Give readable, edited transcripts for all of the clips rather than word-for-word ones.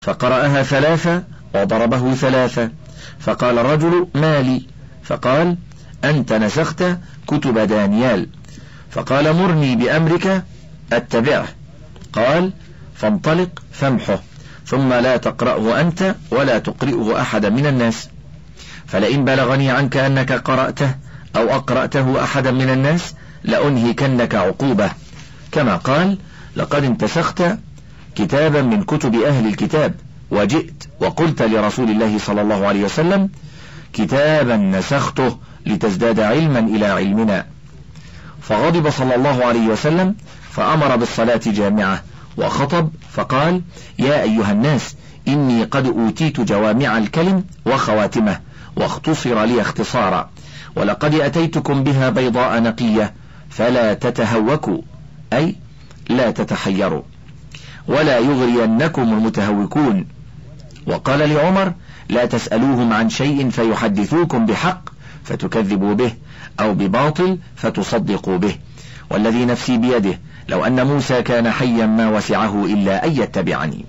فقرأها 3 وضربه 3. فقال الرجل: ما لي؟ فقال: أنت نسخت كتب دانيال. فقال: مرني بأمرك أتبعه. قال: فانطلق فامحه، ثم لا تقرأه أنت ولا تقرئه أحدا من الناس، فلئن بلغني عنك أنك قرأته أو أقرأته أحدا من الناس لأنهكنك عقوبة، كما قال: لقد انتسخت كتابا من كتب أهل الكتاب وجئت وقلت لرسول الله صلى الله عليه وسلم: كتابا نسخته لتزداد علما إلى علمنا. فغضب صلى الله عليه وسلم فأمر بالصلاة جامعة وخطب فقال: يا أيها الناس، إني قد أوتيت جوامع الكلم وخواتمه واختصر لي اختصارا، ولقد أتيتكم بها بيضاء نقية، فلا تتهوكوا، أي لا تتحيروا، ولا يغرينكم المتهوكون. وقال لعمر: لا تسألوهم عن شيء فيحدثوكم بحق فتكذبوا به، أو بباطل فتصدقوا به، والذي نفسي بيده لو أن موسى كان حيا ما وسعه إلا أن يتبعني.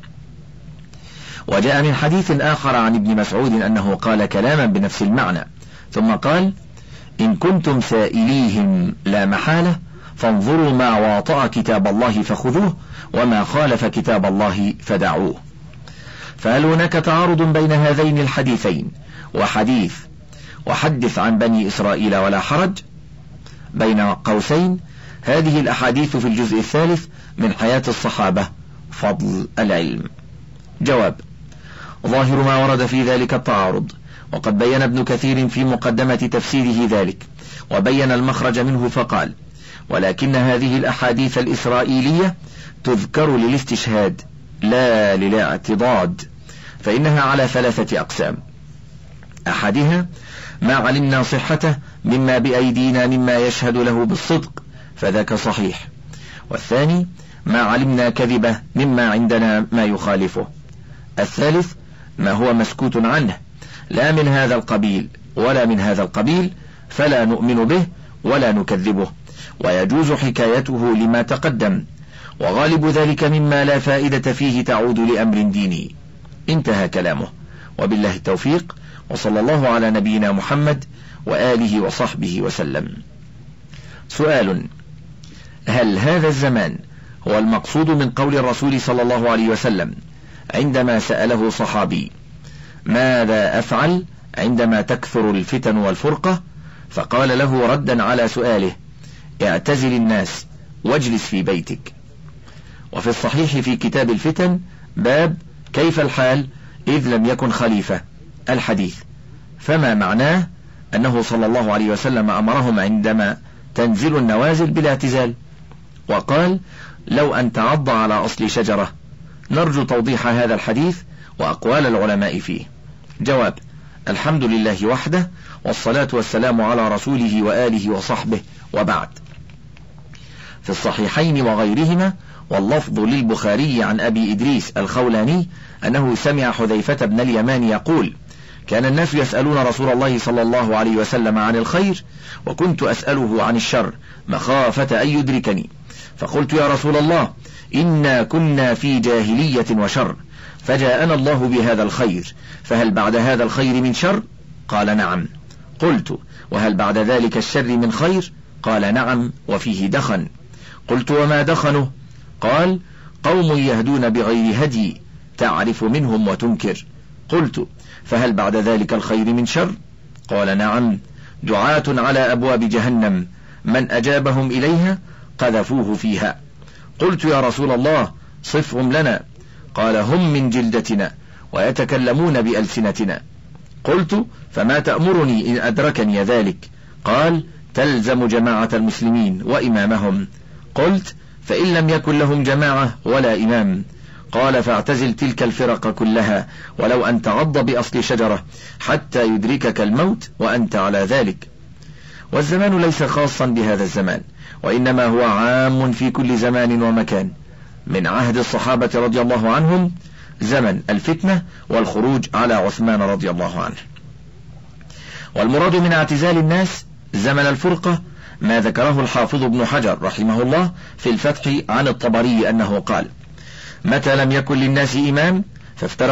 وجاء من حديث آخر عن ابن مسعود أنه قال كلاما بنفس المعنى، ثم قال: إن كنتم سائليهم لا محالة فانظروا ما واطأ كتاب الله فخذوه، وما خالف كتاب الله فدعوه. فهل هناك تعارض بين هذين الحديثين وحديث وحدث عن بني إسرائيل ولا حرج؟ بين قوسين هذه الأحاديث في الجزء 3 من حياة الصحابة فضل العلم. جواب: ظاهر ما ورد في ذلك التعارض، وقد بين ابن كثير في مقدمة تفسيره ذلك، وبين المخرج منه فقال: ولكن هذه الأحاديث الإسرائيلية تذكر للاستشهاد لا للاعتضاد، فإنها على 3 أقسام: أحدها ما علمنا صحته مما بأيدينا مما يشهد له بالصدق فذاك صحيح، والثاني ما علمنا كذبه مما عندنا ما يخالفه، الثالث ما هو مسكوت عنه لا من هذا القبيل ولا من هذا القبيل فلا نؤمن به ولا نكذبه، ويجوز حكايته لما تقدم، وغالب ذلك مما لا فائدة فيه تعود لأمر ديني. انتهى كلامه، وبالله التوفيق، وصلى الله على نبينا محمد وآله وصحبه وسلم. سؤال: هل هذا الزمان هو المقصود من قول الرسول صلى الله عليه وسلم عندما سأله صحابي: ماذا أفعل عندما تكثر الفتن والفرقة؟ فقال له ردا على سؤاله: اعتزل الناس واجلس في بيتك. وفي الصحيح في كتاب الفتن باب كيف الحال إذ لم يكن خليفة الحديث، فما معناه؟ أنه صلى الله عليه وسلم أمرهم عندما تنزل النوازل بالاعتزال، وقال: لو أن تعض على أصل شجرة. نرجو توضيح هذا الحديث وأقوال العلماء فيه. جواب: الحمد لله وحده، والصلاة والسلام على رسوله وآله وصحبه، وبعد. في الصحيحين وغيرهما واللفظ للبخاري عن أبي إدريس الخولاني أنه سمع حذيفة بن اليمان يقول: كان الناس يسألون رسول الله صلى الله عليه وسلم عن الخير، وكنت أسأله عن الشر مخافة أن يدركني، فقلت: يا رسول الله، إنا كنا في جاهلية وشر، فجاءنا الله بهذا الخير، فهل بعد هذا الخير من شر؟ قال: نعم. قلت: وهل بعد ذلك الشر من خير؟ قال: نعم، وفيه دخن. قلت: وما دخنه؟ قال: قوم يهدون بغير هدي تعرف منهم وتنكر. قلت: فهل بعد ذلك الخير من شر؟ قال: نعم، دعاة على أبواب جهنم من أجابهم إليها قذفوه فيها. قلت: يا رسول الله، صفهم لنا. قال: هم من جلدتنا ويتكلمون بألسنتنا. قلت: فما تأمرني إن أدركني ذلك؟ قال: تلزم جماعة المسلمين وإمامهم. قلت: فإن لم يكن لهم جماعة ولا إمام؟ قال: فاعتزل تلك الفرق كلها ولو أن تعض بأصل شجرة حتى يدركك الموت وأنت على ذلك. والزمان ليس خاصا بهذا الزمان، وإنما هو عام في كل زمان ومكان. من عهد الصحابة رضي الله عنهم زمن الفتنة والخروج على عثمان رضي الله عنه. والمراد من اعتزال الناس زمن الفرقة ما ذكره الحافظ ابن حجر رحمه الله في الفتح عن الطبري أنه قال: متى لم يكن للناس إمام فافترق